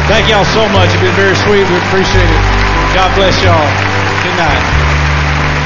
Thank y'all so much. You've been very sweet. We appreciate it. God bless y'all. Good night.